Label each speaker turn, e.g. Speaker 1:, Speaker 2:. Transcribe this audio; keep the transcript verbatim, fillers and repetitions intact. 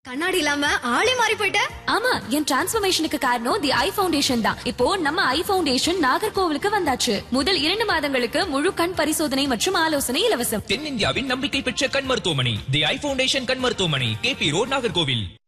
Speaker 1: கண்ணாடி இல்லாம ஆளே மாறி போயிட்ட.
Speaker 2: ஆமா, என் டிரான்ஸ்ஃபர்மேஷனுக்கு காரணம் தி ஐ ஃபவுண்டேஷன் தான். இப்போ நம்ம ஐ ஃபவுண்டேஷன் நாகர்கோவிலுக்கு வந்தாச்சு. முதல் இரண்டு மாதங்களுக்கு முழு கண் பரிசோதனை மற்றும் ஆலோசனை இலவசம்.
Speaker 3: தென்னிந்தியாவின் நம்பிக்கை பெற்ற கண் மருத்துவமனை தி ஐ ஃபவுண்டேஷன் கண் மருத்துவமனை, கே பி ரோட், நாகர்கோவில்.